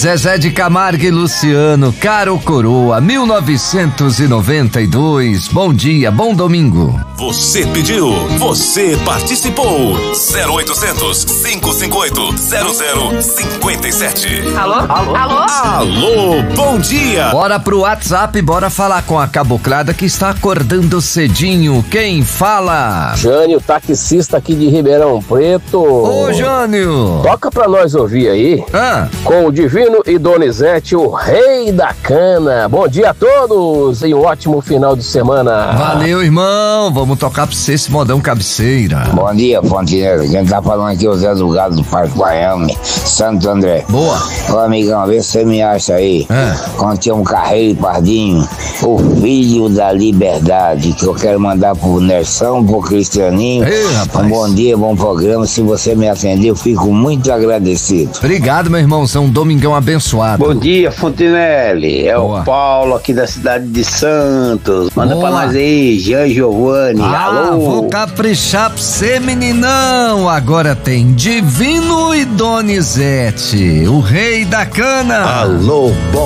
Zezé de Camargo e Luciano, Caro Coroa, 1992. Bom dia, bom domingo. Você pediu, você participou. 0800 558 0057. Alô? Alô? Alô? Alô, bom dia. Bora pro WhatsApp, bora falar com a caboclada que está acordando cedinho. Quem fala? Jânio, taxista aqui de Ribeirão Preto. Ô, Jânio. Toca pra nós ouvir aí, com o Divino e Donizete, o rei da cana. Bom dia a todos e um ótimo final de semana. Valeu, irmão. Vamos tocar pra você esse modão cabeceira. Bom dia, Fontenelle. Quem tá falando aqui é o Zé do Gado do Parque Miami, Santo André. Boa. Ô, amigão, vê se você me acha aí. Quando tinha um Carreiro Pardinho, o filho da liberdade, que eu quero mandar pro Nersão, pro Cristianinho. Ei, rapaz. Um bom dia, bom programa. Se você me atender, eu fico muito agradecido. Obrigado, meu irmão. Você é um domingão abençoado. Bom dia, Fontenelle. É Boa. o Paulo aqui da cidade de Santos. Manda Boa. pra nós aí, Jean Giovanni. Alô? Vou caprichar pra você, meninão. Agora tem Divino e Donizete, o rei da cana. Alô, bom